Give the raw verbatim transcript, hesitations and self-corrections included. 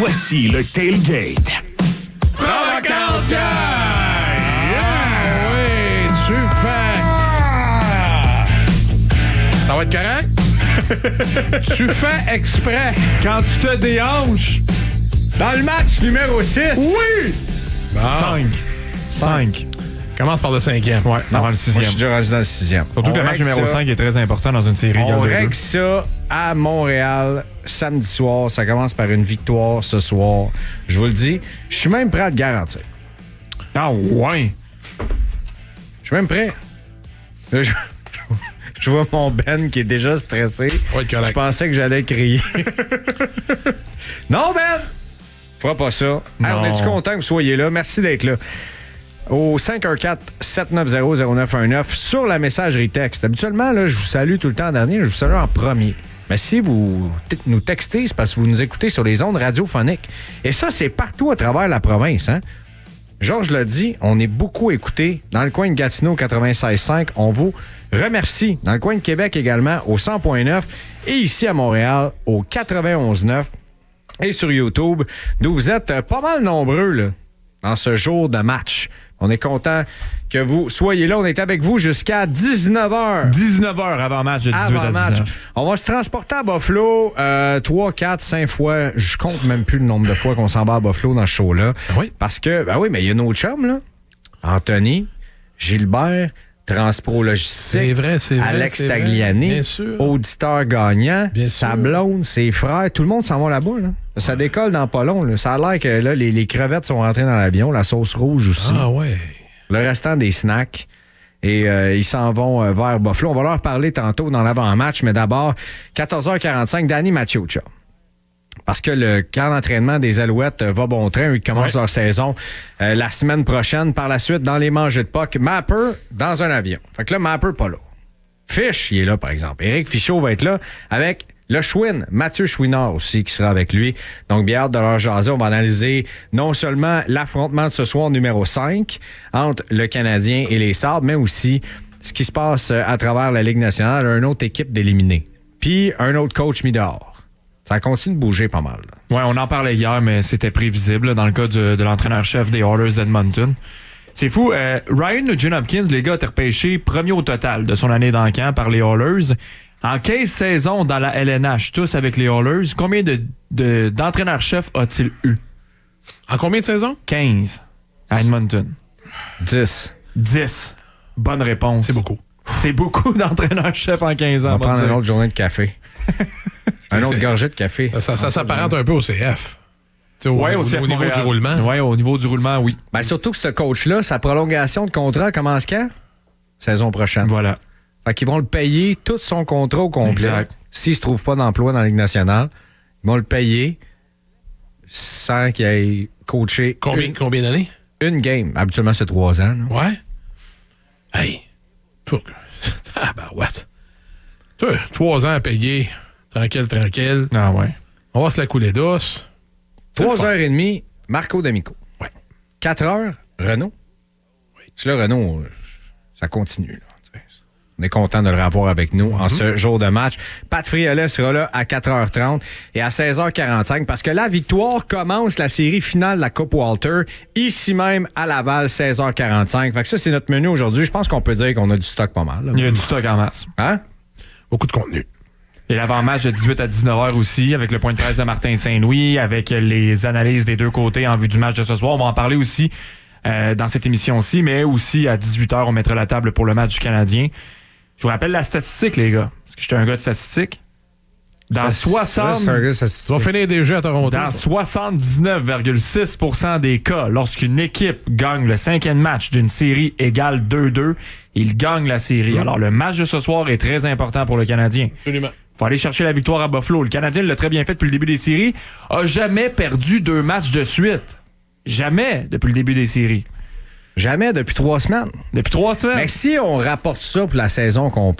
Voici le Tailgate. Provocation! Yeah! Oui, tu fais... Ça va être correct? Tu fais exprès. Quand tu te déhanches Dans le match numéro six. Oui! Bon. cinq. cinq. Commence par le cinquième. Ouais, avant le sixième. Moi, je suis déjà rendu dans le sixième. Surtout On que le match règle numéro ça. cinq est très important dans une série. On égale de règle deux. ça à Montréal samedi soir. Ça commence par une victoire ce soir. Je vous le dis, je suis même prêt à le garantir. Ah ouais! Je suis même prêt. Là, je, je vois mon Ben qui est déjà stressé. Ouais, correct. Je pensais que j'allais crier. Non, Ben! Fera pas ça. Hey, on est-tu content que vous soyez là? Merci d'être là. Au cinq un quatre sept neuf zéro zéro neuf un neuf sur la messagerie texte. Habituellement, là, je vous salue tout le temps en dernier, je vous salue en premier. Mais si vous t- nous textez, c'est parce que vous nous écoutez sur les ondes radiophoniques. Et ça, c'est partout à travers la province, hein? Georges l'a dit, on est beaucoup écoutés dans le coin de Gatineau quatre-vingt-seize cinq. On vous remercie. Dans le coin de Québec également au cent point neuf et ici à Montréal au quatre-vingt-onze neuf et sur YouTube, d'où vous êtes pas mal nombreux là, dans ce jour de match. On est content que vous soyez là. On est avec vous jusqu'à dix-neuf heures. dix-neuf heures avant match de dix-huit Avant à match. dix-neuf. On va se transporter à Buffalo euh, trois, quatre, cinq fois. Je compte même plus le nombre de fois qu'on s'en va à Buffalo dans ce show-là. Oui. Parce que, ben oui, mais il y a nos chums, là. Anthony, Gilbert, Transpro Logistique. C'est vrai, c'est vrai. Alex c'est vrai. Tagliani, Bien sûr. auditeur gagnant, Bien sa sûr. blonde, ses frères, tout le monde s'en va là-bas. Là. Ça décolle dans pas long. Là. Ça a l'air que là, les, les crevettes sont rentrées dans l'avion, la sauce rouge aussi. Ah ouais. Le restant des snacks. Et euh, ils s'en vont euh, vers Buffalo. On va leur parler tantôt dans l'avant-match, mais d'abord, quatorze heures quarante-cinq, Danny Maciuccia. Parce que le camp d'entraînement des Alouettes euh, va bon train. Ils commencent Ouais. leur saison euh, la semaine prochaine. Par la suite, dans les manches de puck, Mapper dans un avion. Fait que là, Mapper pas là. Fish, il est là, par exemple. Éric Fichaud va être là avec le Chouin, Mathieu Chouinard aussi, qui sera avec lui. Donc, bien hâte de leur jaser. On va analyser non seulement l'affrontement de ce soir numéro cinq entre le Canadien et les Sabres, mais aussi ce qui se passe à travers la Ligue nationale. Une autre équipe d'éliminés. Puis, un autre coach mis dehors. Ça continue de bouger pas mal. là. Ouais, on en parlait hier, mais c'était prévisible là, dans le cas du- de l'entraîneur-chef des Oilers d'Edmonton. C'est fou. Euh, Ryan Nugent-Hopkins, les gars, a été repêché premier au total de son année dans le camp par les Oilers. En quinze saisons dans la L N H, tous avec les Oilers, combien de, de, d'entraîneurs-chefs a-t-il eu? En combien de saisons? quinze à Edmonton. dix. dix. Bonne réponse. C'est beaucoup. C'est beaucoup d'entraîneurs-chefs en quinze On ans. va on va prendre dire. une autre journée de café. un autre C'est- gorgée de café. Ça, ça, ça s'apparente un peu au C F. Tu sais, Au, Ouais, au- au, C F au niveau Montréal. du roulement. Ouais, au niveau du roulement, oui. Ben, surtout que ce coach-là, sa prolongation de contrat commence quand? Saison prochaine. Voilà. Fait qu'ils vont le payer tout son contrat au complet. Exact. S'il se trouve pas d'emploi dans la Ligue nationale, ils vont le payer sans qu'il ait coaché Combien, une, combien d'années? une game. Habituellement, c'est trois ans. là. Ouais. Hey. Faut que... Ah, ben, what? Tu vois, trois ans à payer. Tranquille, tranquille. Ah ouais. On va se la couler douce. C'est le Trois fun. heures et demie, Marco D'Amico. Ouais. Quatre heures, Renault. Oui. Puis là, Renault, euh, ça continue. Là, tu sais. On est content de le revoir avec nous en ce jour de match. Pat Friolet sera là à quatre heures trente et à seize heures quarante-cinq parce que la victoire commence la série finale de la Coupe Walter ici même à Laval, seize heures quarante-cinq. Fait que ça, c'est notre menu aujourd'hui. Je pense qu'on peut dire qu'on a du stock pas mal. là. Il y a du stock en masse. Hein? Beaucoup de contenu. Et l'avant-match de dix-huit à dix-neuf heures aussi, avec le point de presse de Martin Saint-Louis, avec les analyses des deux côtés en vue du match de ce soir. On va en parler aussi euh, dans cette émission-ci, mais aussi à dix-huit heures, on mettra la table pour le match du Canadien. Je vous rappelle la statistique, les gars, parce que j'étais un gars de statistiques. Dans, Ça, soixante, ça, c'est un gars, ça, Tu vas finir des jeux à Toronto. dans soixante-dix-neuf virgule six pour cent des cas, lorsqu'une équipe gagne le cinquième match d'une série égale deux deux, il gagne la série. Alors, le match de ce soir est très important pour le Canadien. Absolument. Faut aller chercher la victoire à Buffalo. Le Canadien l'a très bien fait depuis le début des séries. A jamais perdu deux matchs de suite. Jamais depuis le début des séries. Jamais depuis trois semaines. Depuis trois semaines. Mais si on rapporte ça pour la saison complète,